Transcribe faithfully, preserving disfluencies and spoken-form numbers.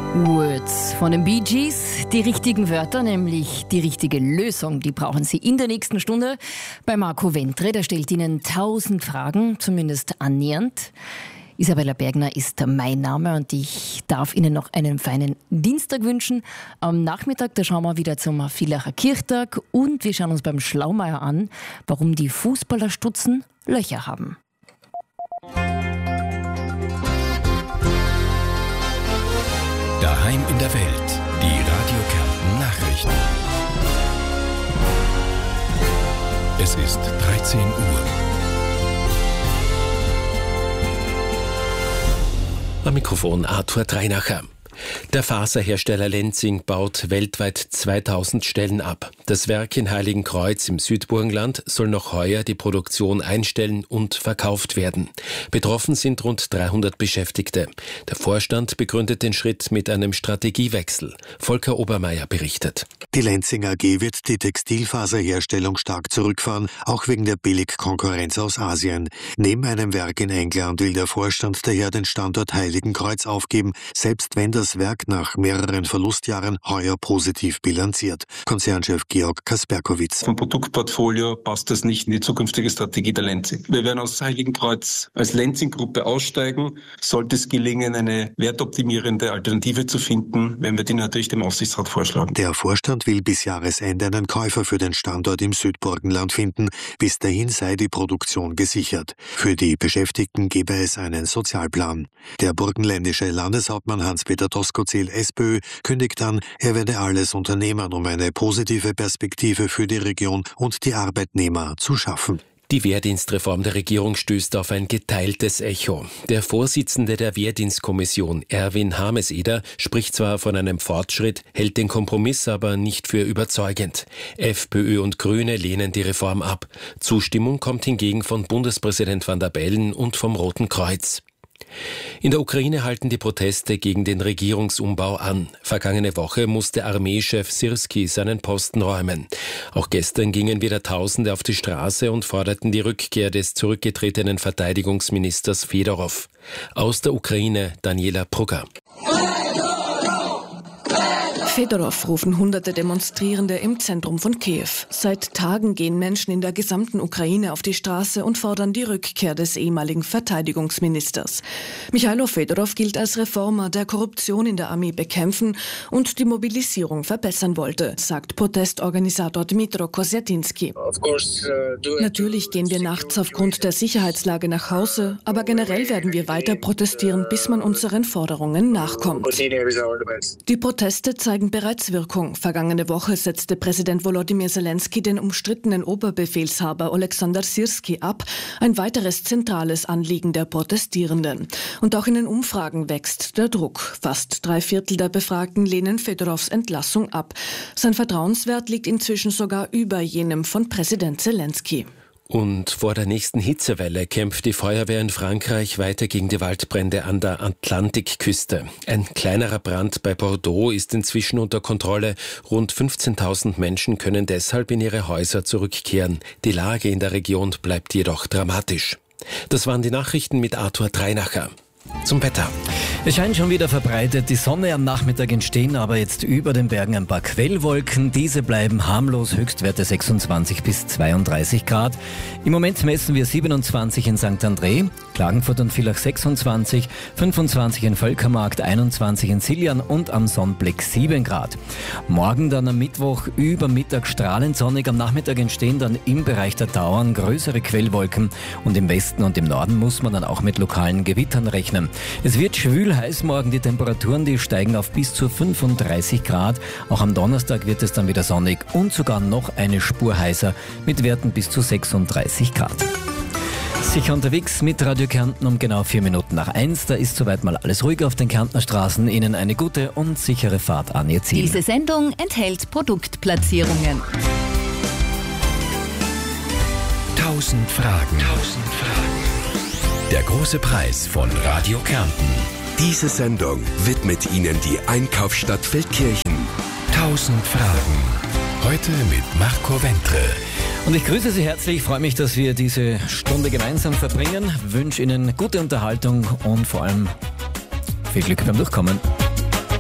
Words von den Bee Gees. Die richtigen Wörter, nämlich die richtige Lösung, die brauchen Sie in der nächsten Stunde bei Marco Ventre. Der stellt Ihnen tausend Fragen, zumindest annähernd. Isabella Bergner ist mein Name und ich darf Ihnen noch einen feinen Dienstag wünschen. Am Nachmittag, da schauen wir wieder zum Villacher Kirchtag und wir schauen uns beim Schlaumeier an, warum die Fußballerstutzen Löcher haben. Daheim in der Welt, die Radio Kärnten Nachrichten. Es ist dreizehn Uhr. Am Mikrofon Arthur Dreinacher. Der Faserhersteller Lenzing baut weltweit zweitausend Stellen ab. Das Werk in Heiligenkreuz im Südburgenland soll noch heuer die Produktion einstellen und verkauft werden. Betroffen sind rund dreihundert Beschäftigte. Der Vorstand begründet den Schritt mit einem Strategiewechsel. Volker Obermeier berichtet. Die Lenzing A G wird die Textilfaserherstellung stark zurückfahren, auch wegen der Billigkonkurrenz aus Asien. Neben einem Werk in England will der Vorstand daher den Standort Heiligenkreuz aufgeben, selbst wenn das Das Werk nach mehreren Verlustjahren heuer positiv bilanziert. Konzernchef Georg Kasperkowitz. Vom Produktportfolio passt das nicht in die zukünftige Strategie der Lenzing. Wir werden aus Heiligenkreuz als Lenzing-Gruppe aussteigen. Sollte es gelingen, eine wertoptimierende Alternative zu finden, werden wir die natürlich dem Aufsichtsrat vorschlagen. Der Vorstand will bis Jahresende einen Käufer für den Standort im Südburgenland finden. Bis dahin sei die Produktion gesichert. Für die Beschäftigten gebe es einen Sozialplan. Der burgenländische Landeshauptmann Hans-Peter Doskozil, SPÖ, kündigt an, er werde alles unternehmen, um eine positive Perspektive für die Region und die Arbeitnehmer zu schaffen. Die Wehrdienstreform der Regierung stößt auf ein geteiltes Echo. Der Vorsitzende der Wehrdienstkommission, Erwin Hameseder, spricht zwar von einem Fortschritt, hält den Kompromiss aber nicht für überzeugend. FPÖ und Grüne lehnen die Reform ab. Zustimmung kommt hingegen von Bundespräsident Van der Bellen und vom Roten Kreuz. In der Ukraine halten die Proteste gegen den Regierungsumbau an. Vergangene Woche musste Armeechef Syrski seinen Posten räumen. Auch gestern gingen wieder Tausende auf die Straße und forderten die Rückkehr des zurückgetretenen Verteidigungsministers Fedorow. Aus der Ukraine Daniela Brugger. Fedorow rufen hunderte Demonstrierende im Zentrum von Kiew. Seit Tagen gehen Menschen in der gesamten Ukraine auf die Straße und fordern die Rückkehr des ehemaligen Verteidigungsministers. Michailo Fedorow gilt als Reformer, der Korruption in der Armee bekämpfen und die Mobilisierung verbessern wollte, sagt Protestorganisator Dmytro Kosyatinski. Natürlich gehen wir nachts aufgrund der Sicherheitslage nach Hause, aber generell werden wir weiter protestieren, bis man unseren Forderungen nachkommt. Die Proteste zeigen bereits Wirkung. Vergangene Woche setzte Präsident Volodymyr Zelensky den umstrittenen Oberbefehlshaber Oleksandr Syrski ab, ein weiteres zentrales Anliegen der Protestierenden. Und auch in den Umfragen wächst der Druck. Fast drei Viertel der Befragten lehnen Fedorows Entlassung ab. Sein Vertrauenswert liegt inzwischen sogar über jenem von Präsident Zelensky. Und vor der nächsten Hitzewelle kämpft die Feuerwehr in Frankreich weiter gegen die Waldbrände an der Atlantikküste. Ein kleinerer Brand bei Bordeaux ist inzwischen unter Kontrolle. Rund fünfzehntausend Menschen können deshalb in ihre Häuser zurückkehren. Die Lage in der Region bleibt jedoch dramatisch. Das waren die Nachrichten mit Arthur Dreinacher. Zum Wetter. Es scheint schon wieder verbreitet die Sonne am Nachmittag entstehen, aber jetzt über den Bergen ein paar Quellwolken. Diese bleiben harmlos, Höchstwerte sechsundzwanzig bis zweiunddreißig Grad. Im Moment messen wir siebenundzwanzig in Sankt André, Klagenfurt und Villach sechsundzwanzig, fünfundzwanzig in Völkermarkt, einundzwanzig in Siljan und am Sonnblick sieben Grad. Morgen dann am Mittwoch über Mittag strahlend sonnig, am Nachmittag entstehen dann im Bereich der Tauern größere Quellwolken und im Westen und im Norden muss man dann auch mit lokalen Gewittern rechnen. Es wird schwül heiß morgen, die Temperaturen, die steigen auf bis zu fünfunddreißig Grad. Auch am Donnerstag wird es dann wieder sonnig und sogar noch eine Spur heißer mit Werten bis zu sechsunddreißig Grad. Sicher unterwegs mit Radio Kärnten um genau vier Minuten nach eins. Da ist soweit mal alles ruhig auf den Kärntner Straßen. Ihnen eine gute und sichere Fahrt an Ihr Ziel. Diese Sendung enthält Produktplatzierungen. Tausend Fragen. Tausend Fragen. Der große Preis von Radio Kärnten. Diese Sendung widmet Ihnen die Einkaufsstadt Feldkirchen. Tausend Fragen. Heute mit Marco Ventre. Und ich grüße Sie herzlich, freue mich, dass wir diese Stunde gemeinsam verbringen. Wünsche Ihnen gute Unterhaltung und vor allem viel Glück beim Durchkommen.